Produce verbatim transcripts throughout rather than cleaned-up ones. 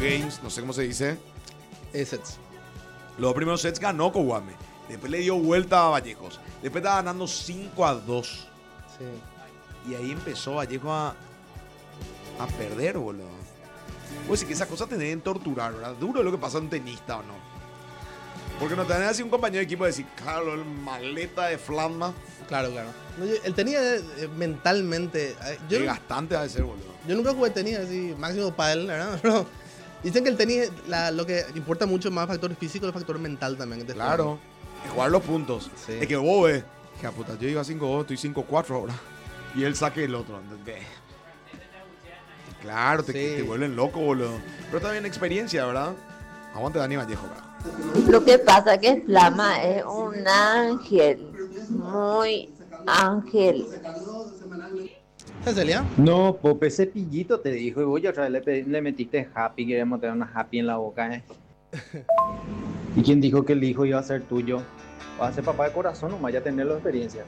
games, no sé cómo se dice. Eh, sets. Los dos primeros sets ganó Kouame. Después le dio vuelta a Vallejos. Después estaba ganando cinco a dos. Sí. Y ahí empezó Vallejo a, a perder, boludo. Pues sí que esas cosas te deben torturar, ¿verdad? Duro lo que pasa a un tenista, ¿o no? Porque no te dan así un compañero de equipo de decir, claro, el maleta de Flamma. Claro, claro. No, yo- él tenía eh, mentalmente. eh, Yo, Qué gastante ha de ser, boludo. yo nunca jugué tenis así, máximo para él, ¿verdad? Pero dicen que el tenis, la- lo que importa mucho más factor físico, el factor mental también. que te Claro. Es jugar los puntos. Sí. Es que vos ves, hija puta, yo iba cinco dos, estoy cinco cuatro ahora. Y él saque el otro, ¿entendés? Claro, te, Sí. te vuelven loco, boludo. Pero también experiencia, ¿verdad? Aguante Dani Vallejo, ¿verdad? Lo que pasa que Flama es un ángel, muy ángel. ¿Celia? No, Pope Cepillito te dijo y vos ya otra vez le, pedí- le metiste happy, queremos tener una happy en la boca, ¿eh? ¿Y quién dijo que el hijo iba a ser tuyo? Vas a ser papá de corazón, nomás ya tener la experiencia.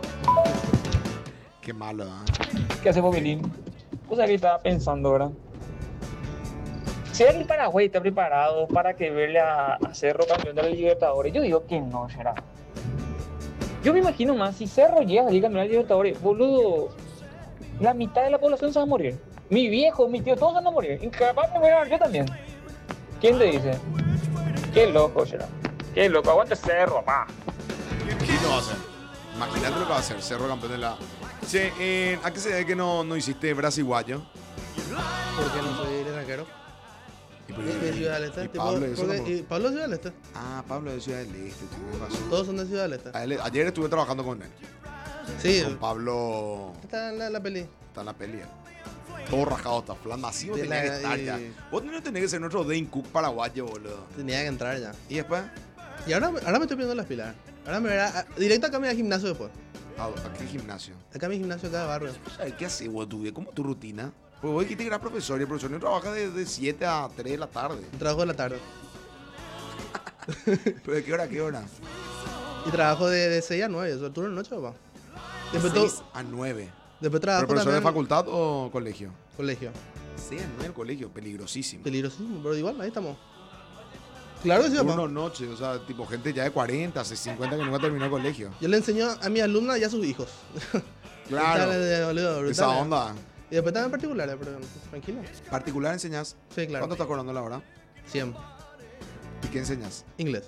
Qué malo, ¿eh? ¿Qué hace Bobilín? O sea, que estaba pensando, ¿verdad? Si el Paraguay está preparado para que verle a, a Cerro campeón de la Libertadores, yo digo que no será. Yo me imagino más, si Cerro llega a ser campeón de la Libertadores, boludo, la mitad de la población se va a morir. Mi viejo, mi tío, todos van a morir. Y capaz me voy a morir yo también. ¿Quién te dice? Qué loco será. Qué loco, aguante Cerro, pa. ¿Qué no va a hacer? Imagínate lo que va a hacer, Cerro campeón de la... Che, eh, ¿a qué se debe que no, no hiciste brasiguayo? Porque no soy extranjero. Y, por- ¿De de Ciudad del Este? y Tipo, Pablo, eso porque- no- y Pablo es de Ciudad del Este. Ah, Pablo de Ciudad del Este, tienes razón. Todos son de Ciudad del Este. A él- ayer estuve trabajando con él. Sí, Con Pablo... está en la, la peli. Está en la peli. eh. Todo rajado, está flan masivo, De tenía la- que estar y- ya. Vos no tenés que ser nuestro Dane Cook paraguayo, boludo. Tenía que entrar ya. Y después, Y ahora, ahora me estoy poniendo las pilas. Ahora me verá. a- Directo acá me voy al gimnasio después. ¿a, a qué gimnasio? Acá mi gimnasio acá de barrio. ¿Sabes qué haces, vos, tu vida? ¿Cómo es tu rutina? Pues vos dijiste que eras profesor y el profesor no trabaja de siete a tres de la tarde. Trabajo de la tarde. ¿Pero de qué hora a qué hora? Y trabajo de, de seis a nueve. Eso es turno de noche, papá. Después, todo- seis a nueve. después ¿Pero trabajo profesor de también. facultad o colegio? Colegio. seis a nueve el colegio, peligrosísimo. Peligrosísimo, pero igual, ahí estamos. Claro que sí, papá. Turno noche, o sea, tipo gente ya de cuarenta, cincuenta que nunca terminó el colegio. Yo le enseño a mi alumna y a sus hijos. Claro, Brutales de- boludo, brutales. esa onda. Y después también particulares, pero tranquilo. ¿Particular enseñás? Sí, claro. ¿Cuánto estás cobrando la hora? cien. ¿Y qué enseñas? Inglés.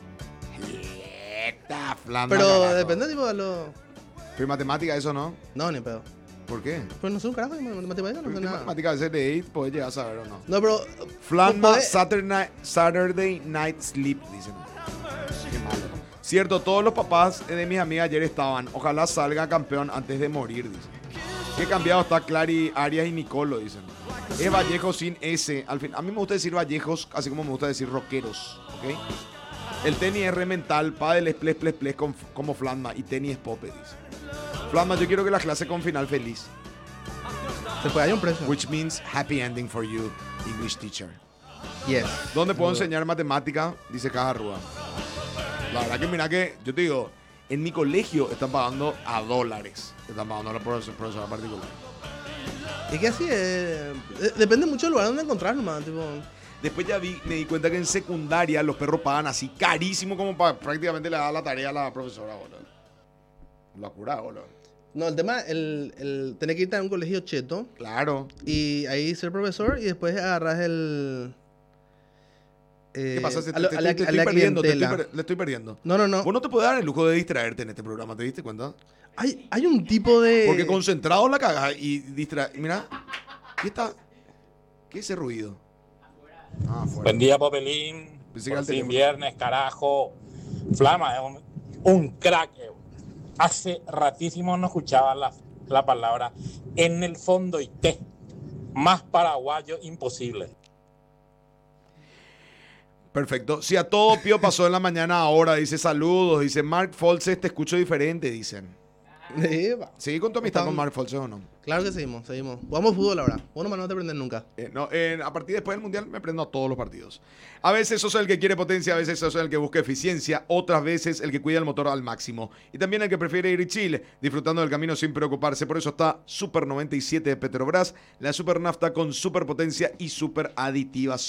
Esta flanda, Pero carajo. depende, tipo, de lo. Pero matemática, eso no. No, ni pedo. ¿Por qué? Pues no sé un carajo de matemáticas, no Porque sé nada. matemática a veces de ahí podés llegar a saber o no. No, pero. Flanma podés- Saturday Night, Saturday Night Sleep, dicen. Qué malo. Cierto, todos los papás de mis amigas ayer estaban. Ojalá salga campeón antes de morir, dicen. Qué cambiado está Clary, Arias y Nicolo, dicen. Es Vallejo sin S. Al fin, a mí me gusta decir Vallejos, así como me gusta decir rockeros, ¿ok? El tenis es re mental, pádel es ples, ples, ples con- como Flanma y tenis es pope, dice. Flanma, yo quiero que la clase con final feliz. Se puede, hay un precio. Which means happy ending for you, English teacher. Yes. ¿Dónde puedo Seguro. enseñar matemática? Dice Caja Rúa. La verdad que mira que, yo te digo, en mi colegio están pagando a dólares. Están pagando a la profesora, profesora particular. Es que así es. eh, Depende mucho del lugar donde encontrar nomás, tipo. Después ya vi, me di cuenta que en secundaria los perros pagan así carísimo como para prácticamente le dar la tarea a la profesora, boludo. Locura, boludo. No, el tema, el, el tener que irte a un colegio cheto Claro. y ahí ser profesor y después agarras el. eh, ¿Qué pasa? Se- a te, lo- te- a la- te a estoy la perdiendo, te estoy clientela. per- le estoy perdiendo. No, no, no. Vos no te podés dar el lujo de distraerte en este programa, ¿te diste cuenta? Hay, hay un tipo de. Porque concentrado la cagas y distrae. Mira, ¿qué está? ¿Qué es ese ruido? Ah, afuera. Buen día, Popelín. Pensé que era Por el fin teléfono. viernes, carajo. Flama es un, un crack. eh. Hace ratísimo no escuchaba la, la palabra en el fondo y té. Más paraguayo imposible. Perfecto. Si a todo Pío pasó en la mañana ahora, dice saludos, dice Mark Folces, te escucho diferente, dicen. Eva. ¿Sigue con tu amistad Están- con Mark Folces o no? Claro que seguimos, seguimos. Jugamos fútbol ahora. Vos nomás no te aprendes nunca. Eh, no, eh, a partir después del Mundial me prendo a todos los partidos. A veces sos el que quiere potencia, a veces sos el que busca eficiencia, otras veces el que cuida el motor al máximo. Y también el que prefiere ir chill, disfrutando del camino sin preocuparse. Por eso está Super noventa y siete de Petrobras, la super nafta con super potencia y super aditivación.